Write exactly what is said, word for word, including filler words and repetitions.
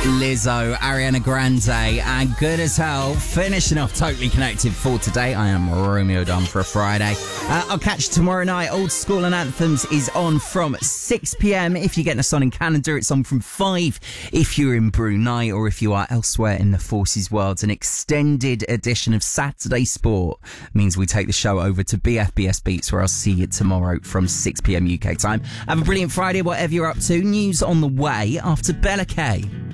Lizzo, Ariana Grande, and Good As Hell. Finishing off Totally Connected for today. I am Romeo Dunn for a Friday. Uh, I'll catch you tomorrow night. Old School and Anthems is on from six p.m. If you're getting us on in Canada, it's on from five. If you're in Brunei or if you are elsewhere in the Forces world, an extended edition of Saturday Sport means we take the show over to B F B S Beats, where I'll see you tomorrow from six p.m. U K time. Have a brilliant Friday, whatever you're up to. News on the way after Bella K.